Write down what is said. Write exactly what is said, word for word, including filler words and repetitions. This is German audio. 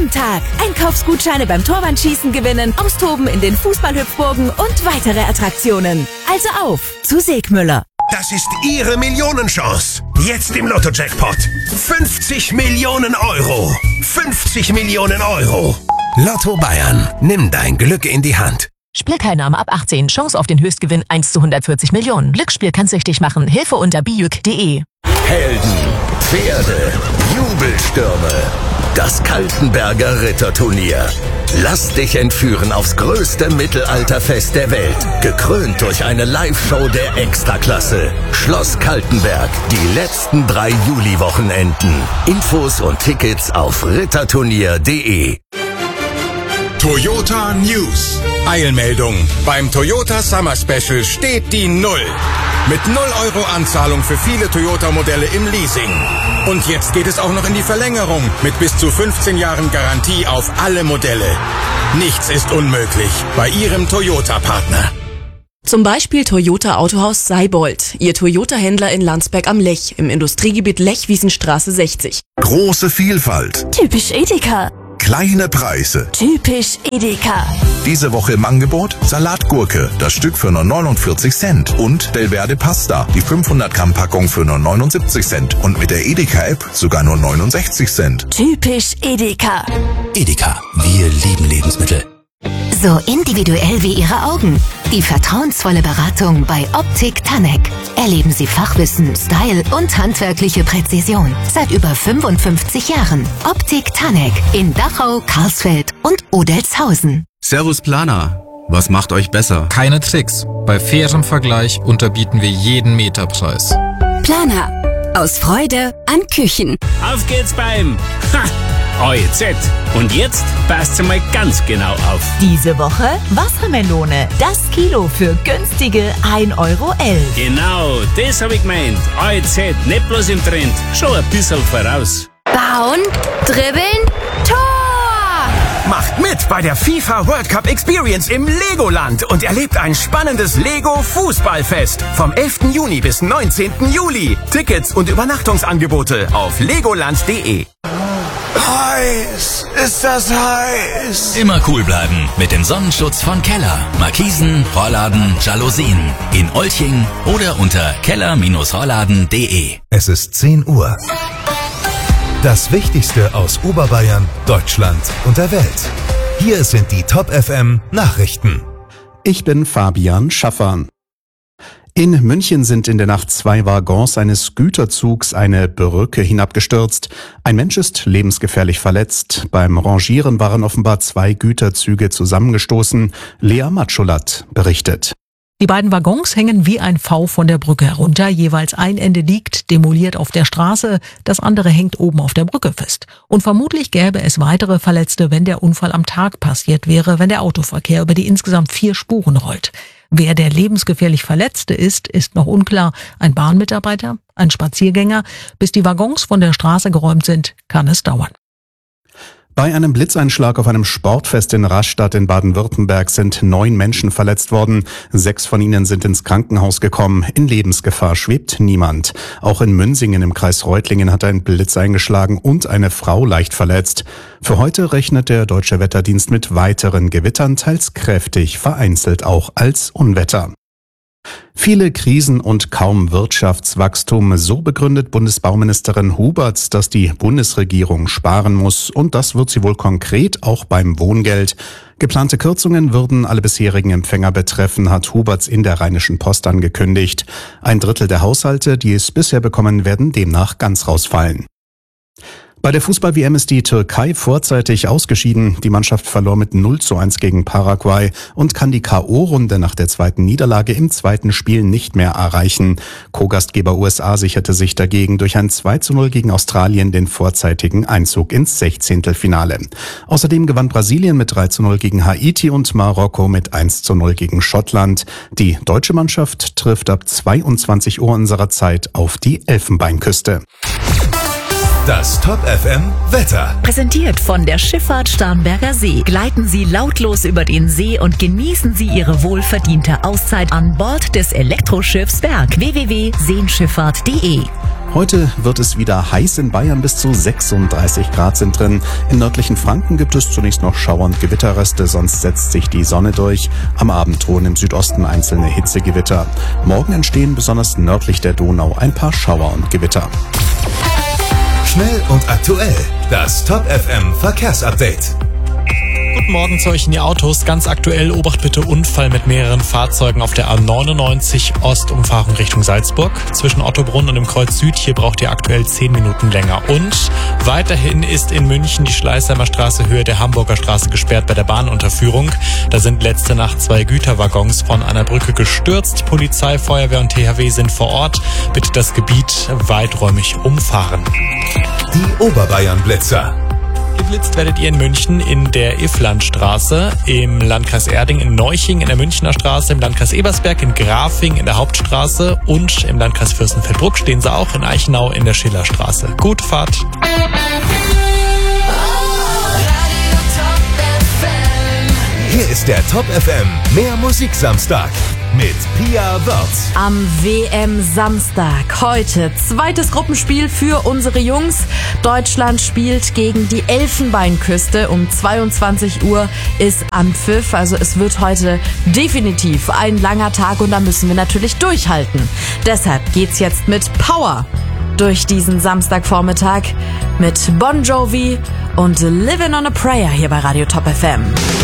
jeden Tag. Einkaufsgutscheine beim Torwandschießen gewinnen, austoben in den Fußballhüpfburgen und weitere Attraktionen. Also auf zu Segmüller. Das ist Ihre Millionenchance. Jetzt im Lotto-Jackpot. fünfzig Millionen Euro. fünfzig Millionen Euro. Lotto Bayern. Nimm dein Glück in die Hand. Spielteilnahme ab achtzehn. Chance auf den Höchstgewinn eins zu hundertvierzig Millionen. Glücksspiel kann süchtig machen. Hilfe unter bijuk punkt de. Helden, Pferde, Jubelstürme. Das Kaltenberger Ritterturnier. Lass dich entführen aufs größte Mittelalterfest der Welt. Gekrönt durch eine Live-Show der Extraklasse. Schloss Kaltenberg. Die letzten drei Juli-Wochenenden. Infos und Tickets auf ritterturnier punkt de. Toyota News. Eilmeldung. Beim Toyota Summer Special steht die Null. Mit null Euro Anzahlung für viele Toyota-Modelle im Leasing. Und jetzt geht es auch noch in die Verlängerung mit bis zu fünfzehn Jahren Garantie auf alle Modelle. Nichts ist unmöglich bei Ihrem Toyota-Partner. Zum Beispiel Toyota Autohaus Seibold, Ihr Toyota-Händler in Landsberg am Lech im Industriegebiet Lech-Wiesenstraße sechzig. Große Vielfalt. Typisch Edeka. Kleine Preise. Typisch Edeka. Diese Woche im Angebot Salatgurke, das Stück für nur neunundvierzig Cent. Und Belverde Pasta, die fünfhundert Gramm Packung für nur neunundsiebzig Cent. Und mit der Edeka-App sogar nur neunundsechzig Cent. Typisch Edeka. Edeka, wir lieben Lebensmittel. So individuell wie Ihre Augen. Die vertrauensvolle Beratung bei Optik Tanek. Erleben Sie Fachwissen, Style und handwerkliche Präzision. Seit über fünfundfünfzig Jahren. Optik Tanek in Dachau, Karlsfeld und Odelshausen. Servus Planer. Was macht euch besser? Keine Tricks. Bei fairem Vergleich unterbieten wir jeden Meterpreis. Planer. Aus Freude an Küchen. Auf geht's beim Ha! A E Z. Und jetzt passt mal ganz genau auf. Diese Woche Wassermelone. Das Kilo für günstige ein Euro elf. Genau, das hab ich gemeint. A E Z, nicht bloß im Trend, schon ein bisschen voraus. Bauen, dribbeln, Tor! Macht mit bei der FIFA World Cup Experience im Legoland und erlebt ein spannendes Lego-Fußballfest vom elften Juni bis neunzehnten Juli. Tickets und Übernachtungsangebote auf legoland punkt de. Heiß, ist das heiß. Immer cool bleiben mit dem Sonnenschutz von Keller. Markisen, Rollladen, Jalousien. In Olching oder unter keller Bindestrich rollladen punkt de. Es ist zehn Uhr. Das Wichtigste aus Oberbayern, Deutschland und der Welt. Hier sind die Top F M Nachrichten. Ich bin Fabian Schaffern. In München sind in der Nacht zwei Waggons eines Güterzugs eine Brücke hinabgestürzt. Ein Mensch ist lebensgefährlich verletzt. Beim Rangieren waren offenbar zwei Güterzüge zusammengestoßen. Lea Matschulat berichtet. Die beiden Waggons hängen wie ein V von der Brücke herunter. Jeweils ein Ende liegt demoliert auf der Straße, das andere hängt oben auf der Brücke fest. Und vermutlich gäbe es weitere Verletzte, wenn der Unfall am Tag passiert wäre, wenn der Autoverkehr über die insgesamt vier Spuren rollt. Wer der lebensgefährlich Verletzte ist, ist noch unklar. Ein Bahnmitarbeiter, ein Spaziergänger. Bis die Waggons von der Straße geräumt sind, kann es dauern. Bei einem Blitzeinschlag auf einem Sportfest in Rastatt in Baden-Württemberg sind neun Menschen verletzt worden. Sechs von ihnen sind ins Krankenhaus gekommen. In Lebensgefahr schwebt niemand. Auch in Münsingen im Kreis Reutlingen hat ein Blitz eingeschlagen und eine Frau leicht verletzt. Für heute rechnet der Deutsche Wetterdienst mit weiteren Gewittern, teils kräftig, vereinzelt auch als Unwetter. Viele Krisen und kaum Wirtschaftswachstum, so begründet Bundesbauministerin Huberts, dass die Bundesregierung sparen muss, und das wird sie wohl konkret auch beim Wohngeld. Geplante Kürzungen würden alle bisherigen Empfänger betreffen, hat Huberts in der Rheinischen Post angekündigt. Ein Drittel der Haushalte, die es bisher bekommen, werden demnach ganz rausfallen. Bei der Fußball-W M ist die Türkei vorzeitig ausgeschieden. Die Mannschaft verlor mit null zu eins gegen Paraguay und kann die K O-Runde nach der zweiten Niederlage im zweiten Spiel nicht mehr erreichen. Co-Gastgeber U S A sicherte sich dagegen durch ein zwei zu null gegen Australien den vorzeitigen Einzug ins Sechzehntelfinale. Außerdem gewann Brasilien mit drei zu null gegen Haiti und Marokko mit eins zu null gegen Schottland. Die deutsche Mannschaft trifft ab zweiundzwanzig Uhr unserer Zeit auf die Elfenbeinküste. Das Top F M Wetter. Präsentiert von der Schifffahrt Starnberger See. Gleiten Sie lautlos über den See und genießen Sie Ihre wohlverdiente Auszeit an Bord des Elektroschiffs Berg. w w w punkt seenschifffahrt punkt de. Heute wird es wieder heiß in Bayern, bis zu sechsunddreißig Grad sind drin. Im nördlichen Franken gibt es zunächst noch Schauer und Gewitterreste, sonst setzt sich die Sonne durch. Am Abend drohen im Südosten einzelne Hitzegewitter. Morgen entstehen besonders nördlich der Donau ein paar Schauer und Gewitter. Schnell und aktuell. Das Top F M Verkehrsupdate. Guten Morgen zu euch in die Autos. Ganz aktuell, Obacht bitte Unfall mit mehreren Fahrzeugen auf der A neunundneunzig Ostumfahrung Richtung Salzburg. Zwischen Ottobrunn und dem Kreuz Süd, hier braucht ihr aktuell zehn Minuten länger. Und weiterhin ist in München die Schleißheimer Straße Höhe der Hamburger Straße gesperrt bei der Bahnunterführung. Da sind letzte Nacht zwei Güterwaggons von einer Brücke gestürzt. Polizei, Feuerwehr und T H W sind vor Ort. Bitte das Gebiet weiträumig umfahren. Die Oberbayern-Blitzer. Geblitzt werdet ihr in München in der Ifflandstraße, im Landkreis Erding, in Neuching, in der Münchner Straße, im Landkreis Ebersberg, in Grafing, in der Hauptstraße und im Landkreis Fürstenfeldbruck stehen sie auch in Eichenau in der Schillerstraße. Gute Fahrt! Hier ist der Top F M Mehr Musik Samstag mit Pia Wörth. Am W M-Samstag heute zweites Gruppenspiel für unsere Jungs. Deutschland spielt gegen die Elfenbeinküste. Um zweiundzwanzig Uhr ist Anpfiff. Also es wird heute definitiv ein langer Tag und da müssen wir natürlich durchhalten. Deshalb geht's jetzt mit Power durch diesen Samstagvormittag mit Bon Jovi und Living on a Prayer hier bei Radio Top F M.